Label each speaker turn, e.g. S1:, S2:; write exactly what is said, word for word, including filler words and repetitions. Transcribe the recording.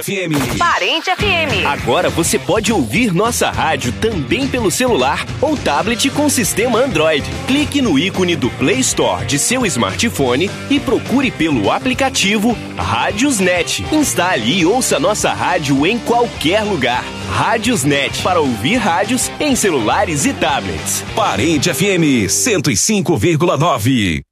S1: F M.
S2: Parente F M.
S3: Agora você pode ouvir nossa rádio também pelo celular ou tablet com sistema Android. Clique no ícone do Play Store de seu smartphone e procure pelo aplicativo Rádiosnet. Instale e ouça nossa rádio em qualquer lugar. Rádiosnet, para ouvir rádios em celulares e tablets.
S1: Parente F M cento e cinco vírgula nove.